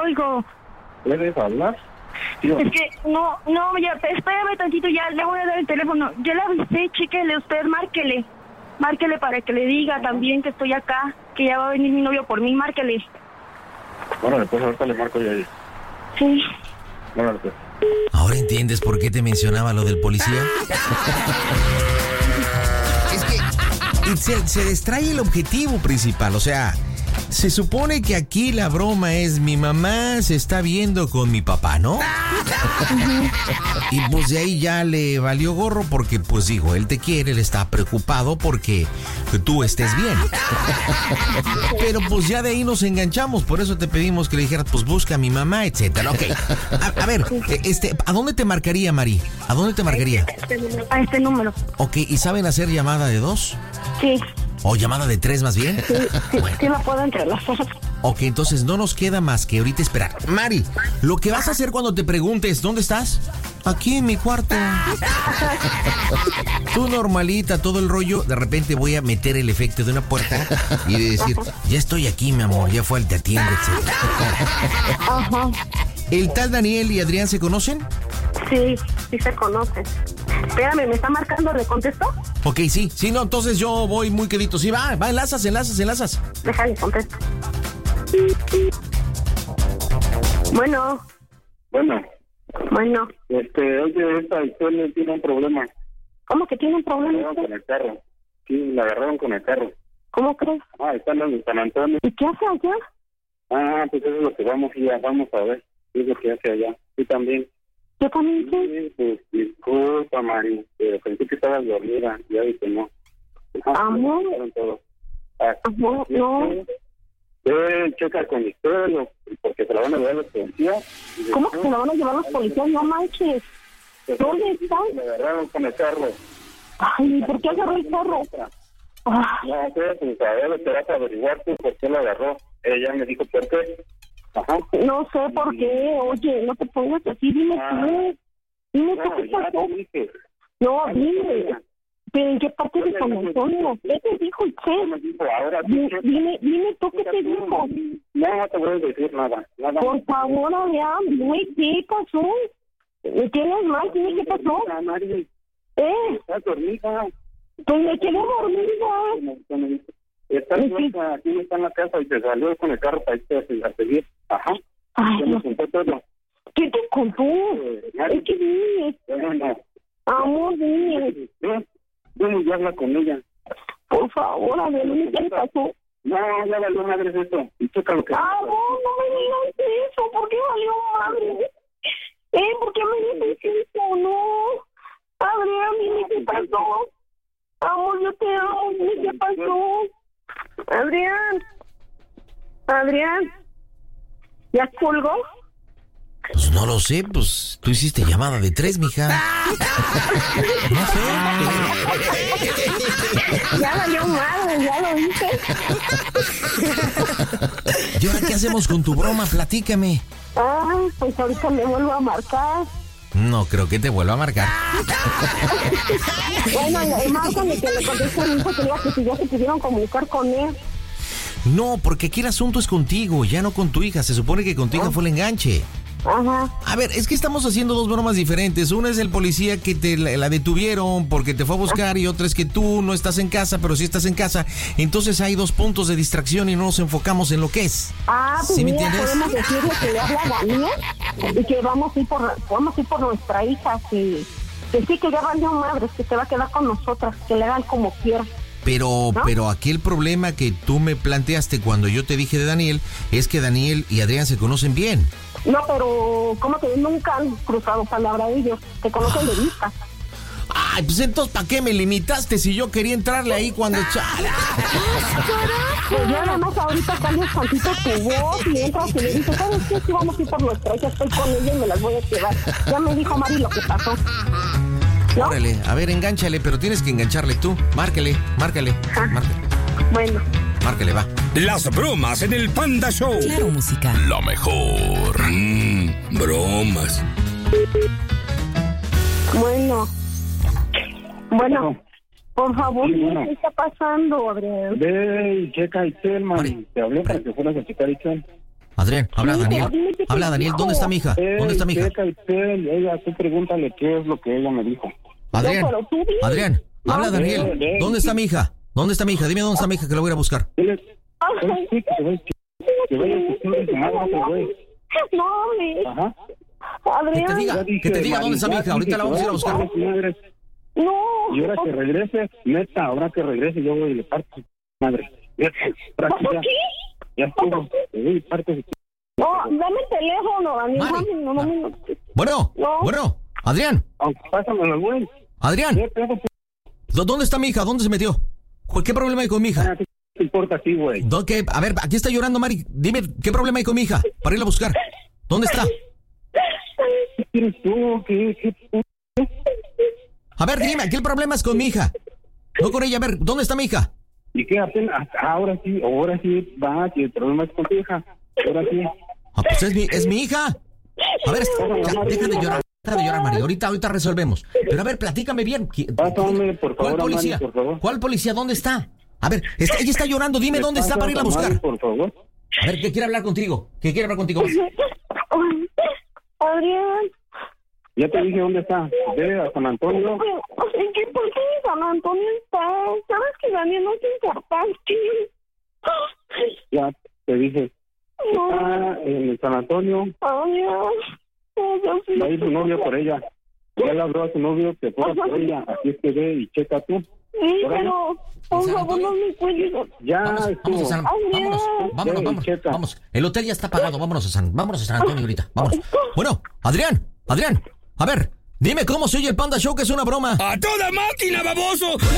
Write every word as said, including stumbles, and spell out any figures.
oigo. ¿Puedes hablar? Tío. Es que, no, no, ya, espérame tantito, ya le voy a dar el teléfono. Ya le avisé, chéquele usted, márquele. Márquele para que le diga también que estoy acá, que ya va a venir mi novio por mí, márquele. Bueno, después ahorita le marco yo ahí. Sí. Bueno, después. ¿Ahora entiendes por qué te mencionaba lo del policía? Es que se, se distrae el objetivo principal, o sea, se supone que aquí la broma es mi mamá se está viendo con mi papá, ¿no? Y pues de ahí ya le valió gorro porque pues digo, él te quiere, él está preocupado porque tú estés bien. Pero pues ya de ahí nos enganchamos, por eso te pedimos que le dijeras, pues busca a mi mamá, etcétera. Ok, a, a ver, este, ¿a dónde te marcaría, Mari? ¿A dónde te marcaría? A este número. Ok, ¿y saben hacer llamada de dos? Sí. ¿O llamada de tres más bien? Sí, sí, bueno. sí la puedo entrelazar. Ok, entonces no nos queda más que ahorita esperar. Mari, lo que vas a hacer cuando te preguntes, ¿dónde estás? Aquí en mi cuarto. Tú normalita, todo el rollo, de repente voy a meter el efecto de una puerta y decir, ya estoy aquí, mi amor, ya fue el te atiende, etcétera. Ajá. ¿El tal Daniel y Adrián se conocen? Sí, sí se conocen. Espérame, ¿me está marcando? ¿Le contesto? Ok, sí, sí, no, entonces yo voy muy quedito. Sí, va, va, enlazas, enlazas, enlazas. Déjale, contesto. Bueno. Bueno. Bueno. Este, oye, esta historia tiene un problema. ¿Cómo que tiene un problema? La agarraron con el carro. Sí, la agarraron con el carro. ¿Cómo crees? Ah, están en San Antonio. ¿Y qué hace allá? Ah, pues eso es lo que vamos a ir, vamos a ver. ¿Qué es lo que hace allá? Sí, también. ¿Yo también qué? Sí, pues disculpa, Mari. Pero pensé que estabas dormida. Ya vi que no. Amor. Ah, Amor, no. Eh, checa con usted, porque se la van a llevar los policías. ¿Cómo que se la van a llevar los policías? No manches. ¿Dónde están? Me agarraron con el carro. Ay, ¿por qué agarró el carro? Ah. No sé, pues a ver, te vas a averiguar tú por qué lo agarró. Ella me dijo por qué. Ajá. No sé por qué. Oye, no te pongas así, dime ah. tú. Dime tú No, qué ya pasó. te dije. No, dime. ¿Pero en qué parte de San Antonio? ¿Qué te dijo el Me chef? dijo, ahora Dime, dime, dime tú qué te dijo. No, no te voy a decir nada. nada. Por favor, Adrián, dime qué pasó. ¿Me tienes mal? Dime qué pasó. ¿Eh? Estás dormida. Pues me quedé dormida. Estás dormida, aquí está en la casa y te salió con el carro para irte a seguir. Ajá. Ay, me no. contó todo. ¿Qué te contó? Es que dime. Bueno, Amor, dime. Dime y habla con ella. Por favor, Adrián, dime qué le pasó. No, ya valió madre eso. Y checa lo que... Ah, no, no me digas eso. ¿Por qué valió madre? ¿Eh? ¿Por qué me dices eso? No. Adrián, dime qué pasó. Amor, yo te amo. Dime qué pasó. Adrián. Adrián. ¿Ya colgó? Pues no lo sé, pues tú hiciste llamada de tres, mija. No sé. Ya valió madre, ya lo hice. ¿Y ahora qué hacemos con tu broma? Platícame. Ay, pues ahorita me vuelvo a marcar. No creo que te vuelva a marcar. Bueno, y márcame que le conteste a mi hijo que diga que si ya se pudieron comunicar con él. No, porque aquí el asunto es contigo, ya no con tu hija. Se supone que contigo oh. fue el enganche. Ajá. A ver, es que estamos haciendo dos bromas diferentes. Una es el policía que te la, la detuvieron porque te fue a buscar, y otra es que tú no estás en casa, pero sí estás en casa. Entonces hay dos puntos de distracción y no nos enfocamos en lo que es. Ah, pues ¿Sí me mira, entiendes? podemos decirle que le habla a Daniel y que vamos a ir por, vamos a ir por nuestra hija, que, que sí, que ya valió madres, que se va a quedar con nosotras, que le hagan como quiera. Pero, ¿no? pero aquí el problema que tú me planteaste cuando yo te dije de Daniel es que Daniel y Adrián se conocen bien. No, pero ¿cómo que nunca han cruzado palabra ellos? Se conocen de vista. Ay, pues entonces, ¿para qué me limitaste si yo quería entrarle ahí cuando... Pues ya nada más ahorita cambias tantito tu voz y entras y le dices, ¿sabes qué? Si vamos a ir por nuestra hija, estoy con ella y me las voy a quedar. Ya me dijo Mari lo que pasó. ¿No? Órale, a ver, engánchale, pero tienes que engancharle tú. Márcale, márcale, márcale. Bueno. Márcale, va. Las bromas en el Panda Show. Claro, música. La mejor. Mmm, bromas. Bueno. Bueno. Por favor, Sí, bueno. ¿qué está pasando, Adrián? Ve y checa a Isel, Mari. Te hablé para que fueras a checar a Isel. Adrián, habla Sí, Daniel. pero dime qué te Habla Daniel, dijo. ¿dónde está mi hija? ¿Dónde está mi hija? Checa, Itzel, ella, tú pregúntale qué es lo que ella me dijo. Adrián, No, pero tú dime. Adrián, habla No, Daniel. no, no. ¿Dónde está mi hija? ¿Dónde está mi hija? Dime dónde está mi hija que la voy a ir a buscar. Dile, Ay, sí, que te vaya, que vaya a tu de su madre, güey. no hables. Ajá. Que te Adrián. diga, Ya dije, que te diga dónde está mi Mari, hija. ya Ahorita dije la vamos a ir a que buscar. vaya a su madre. No. Y ahora que regrese, neta, ahora que regrese yo voy y le parto su madre. Ya, ahora sí, ¿Por ya, qué? ya estuvo. Le doy y parto su- No, dame el teléfono, Daniel. Mari. Dame, no, no, no, no. Bueno, No. bueno, Adrián, Aunque pásamelo, güey. Adrián, ¿Qué pedo, p-? ¿dó- ¿dónde está mi hija? ¿Dónde se metió? ¿Qué problema hay con mi hija? ¿Qué te importa a ti, güey? ¿Dó- qué? A ver, aquí está llorando Mari. Dime, ¿qué problema hay con mi hija? Para irla a buscar. ¿Dónde está? ¿Qué quieres tú? ¿Qué, qué, p-? A ver, dime, aquí el problema es con mi hija. No con ella. A ver, ¿dónde está mi hija? ¿Y qué apenas? Ahora sí, ahora sí va, que el problema es con tu hija. Ahora sí. Ah, pues es mi, es mi hija. A ver, ya, deja de llorar. Deja de llorar, Mari. Ahorita, ahorita resolvemos. Pero a ver, platícame bien. ¿Qui- Pásame, por ¿Cuál favor, a policía? Mari, por favor. ¿Cuál policía? ¿Dónde está? A ver, está- ella está llorando. Dime ¿Me dónde está pasas para irla a Mari, buscar. por favor? A ver, ¿qué quiere hablar contigo? ¿Qué quiere hablar contigo? Adrián. Ya te dije dónde está. Ve a San Antonio. ¿En qué parte de San Antonio está? ¿Sabes que Daniel no es importante? Ya te dije. No. Está en San Antonio. Adiós. Va a ir su novio por ella. Ya le habló a su novio que fuera por ella. Así es que ve y checa tú. Sí, pero por ¿En San favor no Antonio? me cuelgues. Ya Vamos, vamos estuvo. a San Vámonos, vámonos, Ve y vámonos, checa. vamos. El hotel ya está pagado. Vámonos a San, vámonos a San Antonio ahorita. Vámonos. Bueno, Adrián, Adrián, a ver, dime cómo se oye el Panda Show, que es una broma. ¡A toda máquina, baboso!